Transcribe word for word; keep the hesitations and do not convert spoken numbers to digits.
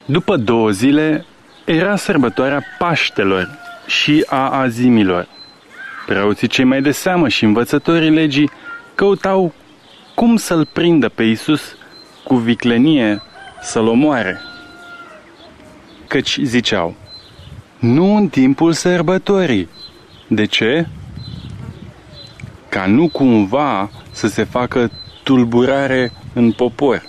După două zile, era sărbătoarea Paștelor și a Azimilor. Preoții cei mai de seamă și învățătorii legii căutau cum să-l prindă pe Iisus cu viclenie să-l omoare. Căci ziceau, nu în timpul sărbătorii. De ce? Ca nu cumva să se facă tulburare în popor.